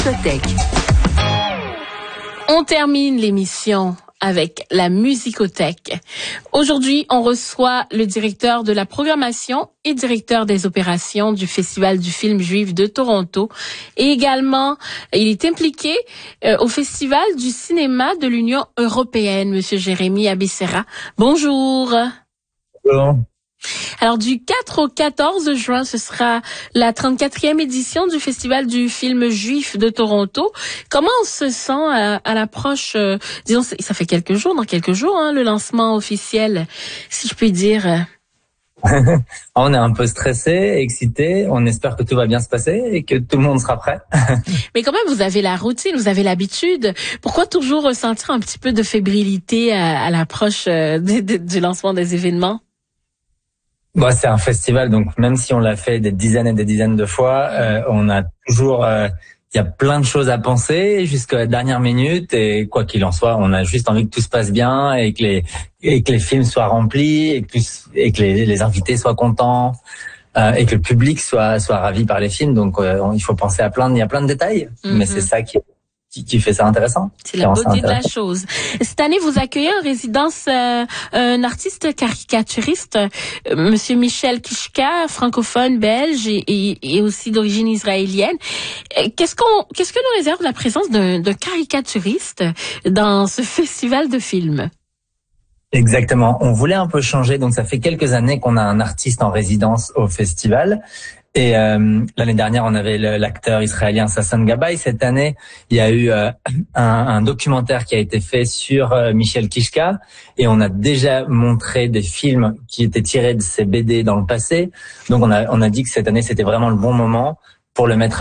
Musicothèque. On termine l'émission avec la Musicothèque. Aujourd'hui, on reçoit le directeur de la programmation et directeur des opérations du Festival du film juif de Toronto. Et également, il est impliqué au Festival du cinéma de l'Union européenne, Monsieur Jérémy Abissera. Bonjour. Bonjour. Alors, du 4 au 14 juin, ce sera la 34e édition du Festival du film juif de Toronto. Comment on se sent à l'approche, disons, ça fait dans quelques jours, le lancement officiel, si je puis dire. On est un peu stressé, excité. On espère que tout va bien se passer et que tout le monde sera prêt. Mais quand même, vous avez la routine, vous avez l'habitude. Pourquoi toujours ressentir un petit peu de fébrilité à l'approche du lancement des événements? Bon, c'est un festival, donc même si on l'a fait des dizaines et des dizaines de fois, on a toujours, il y a plein de choses à penser jusqu'à la dernière minute. Et quoi qu'il en soit, on a juste envie que tout se passe bien et que les films soient remplis et que les invités soient contents. Et que le public soit ravi par les films. Donc il faut penser il y a plein de détails, mais c'est ça qui fait ça intéressant. C'est la beauté de la chose. Cette année, vous accueillez en résidence un artiste caricaturiste, Monsieur Michel Kishka, francophone belge et aussi d'origine israélienne. Qu'est-ce que nous réserve la présence d'un caricaturiste dans ce festival de films? Exactement. On voulait un peu changer, donc ça fait quelques années qu'on a un artiste en résidence au festival. Et l'année dernière, on avait l'acteur israélien Sasson Gabay. Cette année, il y a eu un documentaire qui a été fait sur Michel Kishka, et on a déjà montré des films qui étaient tirés de ses BD dans le passé. Donc on a dit que cette année, c'était vraiment le bon moment pour le mettre